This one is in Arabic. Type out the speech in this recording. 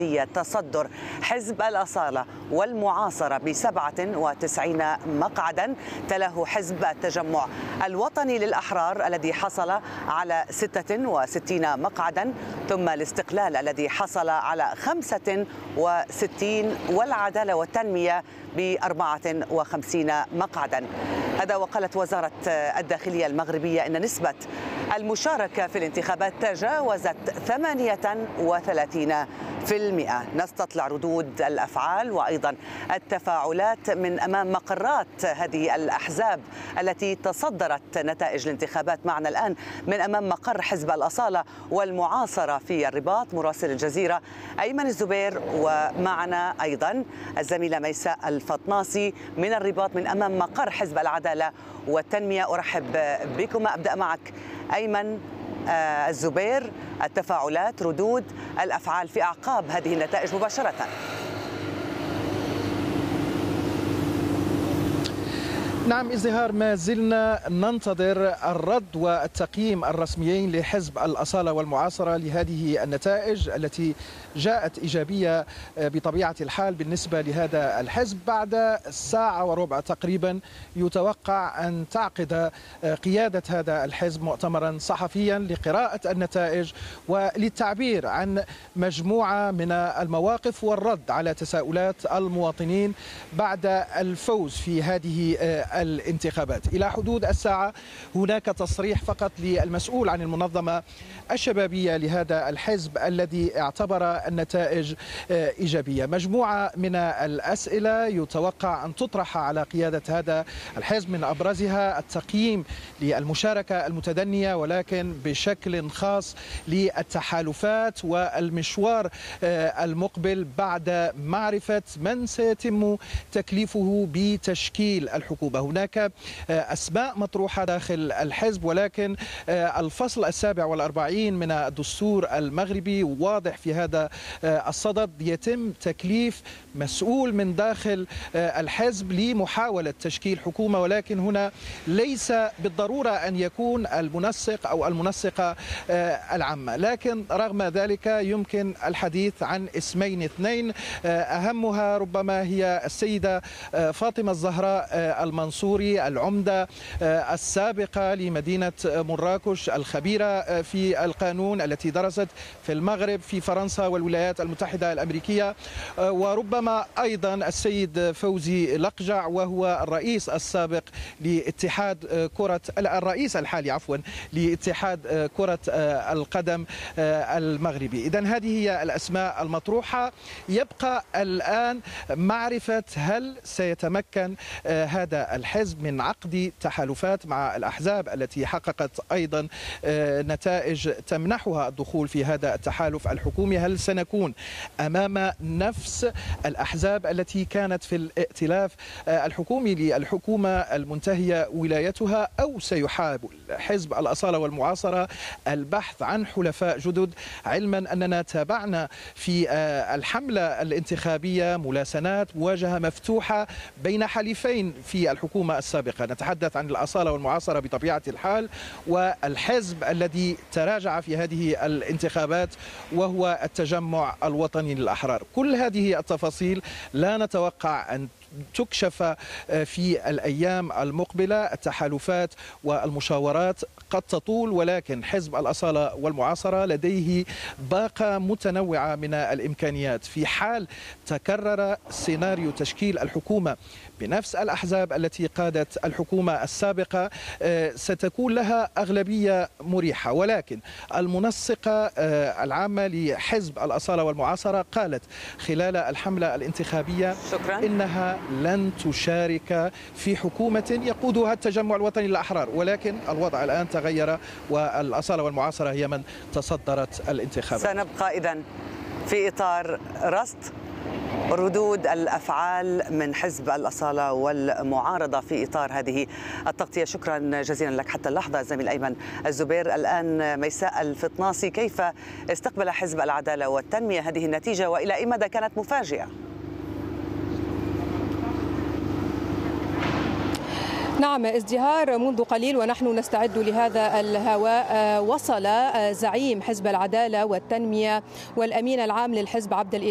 تصدر حزب الأصالة والمعاصرة ب97 مقعدا، تلاه حزب التجمع الوطني للأحرار الذي حصل على 66 مقعدا، ثم الاستقلال الذي حصل على 65، والعدالة والتنمية ب54 مقعدا. هذا وقالت وزارة الداخلية المغربية إن نسبة المشاركة في الانتخابات تجاوزت 38%. نستطلع ردود الأفعال وأيضا التفاعلات من أمام مقرات هذه الأحزاب التي تصدرت نتائج الانتخابات. معنا الآن من أمام مقر حزب الأصالة والمعاصرة في الرباط مراسل الجزيرة أيمن الزبير، ومعنا أيضا الزميلة ميساء الفطناصي من الرباط من أمام مقر حزب العدالة والتنمية. أرحب بكما. أبدأ معك أيمن الزبير، التفاعلات، ردود الأفعال في أعقاب هذه النتائج مباشرة. نعم ازدهار، ما زلنا ننتظر الرد والتقييم الرسميين لحزب الأصالة والمعاصرة لهذه النتائج التي جاءت إيجابية بطبيعة الحال بالنسبة لهذا الحزب. بعد ساعة وربع تقريبا يتوقع أن تعقد قيادة هذا الحزب مؤتمرا صحفيا لقراءة النتائج وللتعبير عن مجموعة من المواقف والرد على تساؤلات المواطنين بعد الفوز في هذه الانتخابات. إلى حدود الساعة هناك تصريح فقط للمسؤول عن المنظمة الشبابية لهذا الحزب الذي اعتبر النتائج إيجابية. مجموعة من الأسئلة يتوقع أن تطرح على قيادة هذا الحزب، من أبرزها التقييم للمشاركة المتدنية ولكن بشكل خاص للتحالفات والمشوار المقبل بعد معرفة من سيتم تكليفه بتشكيل الحكومة. هناك أسماء مطروحة داخل الحزب، ولكن الفصل 47 من الدستور المغربي واضح في هذا الصدد. يتم تكليف مسؤول من داخل الحزب لمحاولة تشكيل حكومة، ولكن هنا ليس بالضرورة أن يكون المنسق أو المنسقة العامة، لكن رغم ذلك يمكن الحديث عن اسمين اثنين، أهمها ربما هي السيدة فاطمة الزهراء المنصوري، العمدة السابقة لمدينة مراكش، الخبيرة في القانون التي درست في المغرب، في فرنسا والولايات المتحدة الأمريكية، وربما أيضا السيد فوزي لقجع وهو الرئيس السابق لاتحاد الرئيس الحالي لاتحاد كرة القدم المغربي. إذن هذه هي الأسماء المطروحة. يبقى الآن معرفة هل سيتمكن هذا الحزب من عقد تحالفات مع الأحزاب التي حققت أيضا نتائج تمنحها الدخول في هذا التحالف الحكومي. هل سنكون أمام نفس الأحزاب التي كانت في الائتلاف الحكومي للحكومة المنتهية ولايتها، أو سيحاول حزب الأصالة والمعاصرة البحث عن حلفاء جدد، علما أننا تابعنا في الحملة الانتخابية ملاسنات، مواجهة مفتوحة بين حليفين في الحكومة السابقة. نتحدث عن الأصالة والمعاصرة بطبيعة الحال والحزب الذي تراجع في هذه الانتخابات وهو التجمع الوطني للأحرار. كل هذه التفاصيل لا نتوقع أن تكشف في الأيام المقبلة. التحالفات والمشاورات قد تطول، ولكن حزب الأصالة والمعاصرة لديه باقة متنوعة من الإمكانيات. في حال تكرر سيناريو تشكيل الحكومة بنفس الأحزاب التي قادت الحكومة السابقة، ستكون لها أغلبية مريحة، ولكن المنسقة العامة لحزب الأصالة والمعاصرة قالت خلال الحملة الانتخابية إنها لن تشارك في حكومة يقودها التجمع الوطني للأحرار، ولكن الوضع الآن تغير والأصالة والمعاصرة هي من تصدرت الانتخابات. سنبقى إذن في إطار رصد ردود الأفعال من حزب الأصالة والمعارضة في إطار هذه التغطية. شكرا جزيلا لك حتى اللحظة زميل أيمن الزبير. الآن ميساء الفطناصي، كيف استقبل حزب العدالة والتنمية هذه النتيجة وإلى أي مدى كانت مفاجئة؟ نعم ازدهار، منذ قليل ونحن نستعد لهذا الهواء وصل زعيم حزب العدالة والتنمية والأمين العام للحزب عبد